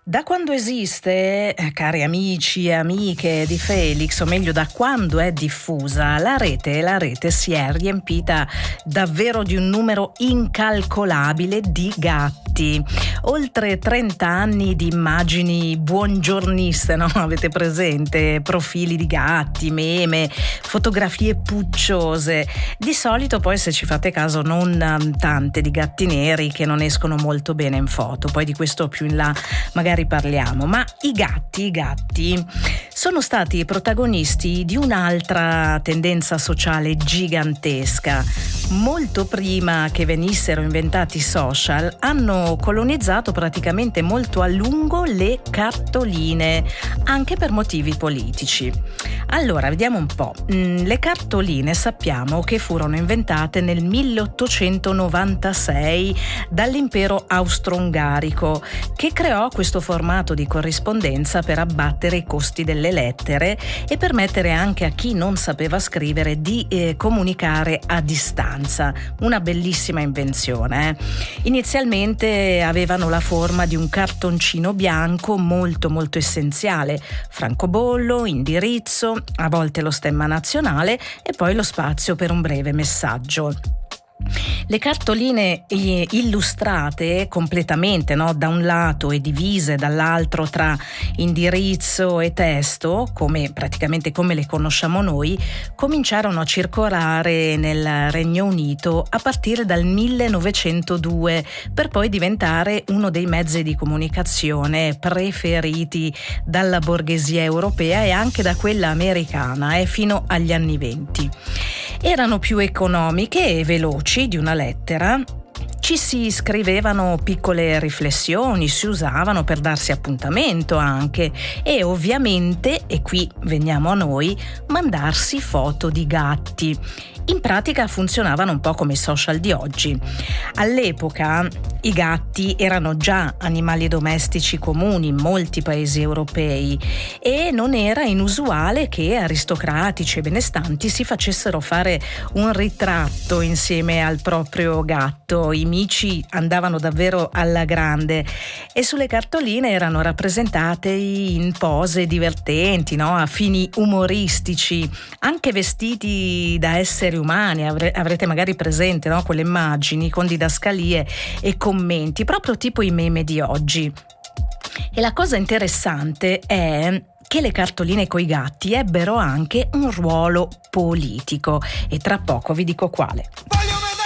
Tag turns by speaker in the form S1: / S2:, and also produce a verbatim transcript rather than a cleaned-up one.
S1: Da quando esiste, eh, cari amici e amiche di Felix, o meglio da quando è diffusa la rete, la rete si è riempita davvero di un numero incalcolabile di gatti. Oltre trenta anni di immagini buongiorniste, no? Avete presente? Profili di gatti, meme, fotografie pucciose. Di solito poi, se ci fate caso, non um, tante di gatti neri che non escono molto bene in foto. Poi di questo più in là magari parliamo, ma i gatti, i gatti sono stati i protagonisti di un'altra tendenza sociale gigantesca. Molto prima che venissero inventati i social, hanno colonizzato praticamente molto a lungo le cartoline, anche per motivi politici. Allora, vediamo un po'. Le cartoline sappiamo che furono inventate nel milleottocentonovantasei dall'impero austro-ungarico, che creò questo formato di corrispondenza per abbattere i costi delle lettere e permettere anche a chi non sapeva scrivere di eh, comunicare a distanza. Una bellissima invenzione. Eh? Inizialmente avevano la forma di un cartoncino bianco molto molto essenziale, francobollo, indirizzo, a volte lo stemma nazionale e poi lo spazio per un breve messaggio. Le cartoline illustrate completamente, no, da un lato e divise dall'altro tra indirizzo e testo, come praticamente come le conosciamo noi, cominciarono a circolare nel Regno Unito a partire dal millenovecentodue, per poi diventare uno dei mezzi di comunicazione preferiti dalla borghesia europea e anche da quella americana, eh, fino agli anni venti. Erano più economiche e veloci di una lettera. Ci si scrivevano piccole riflessioni, si usavano per darsi appuntamento anche e ovviamente, e qui veniamo a noi, mandarsi foto di gatti. In pratica funzionavano un po' come i social di oggi. All'epoca i gatti erano già animali domestici comuni in molti paesi europei e non era inusuale che aristocratici e benestanti si facessero fare un ritratto insieme al proprio gatto. I mici andavano davvero alla grande e sulle cartoline erano rappresentate in pose divertenti, no? A fini umoristici, anche vestiti da esseri umani. Avre- avrete magari presente, no? Quelle immagini con didascalie e commenti, proprio tipo i meme di oggi. E la cosa interessante è che le cartoline coi gatti ebbero anche un ruolo politico e tra poco vi dico quale.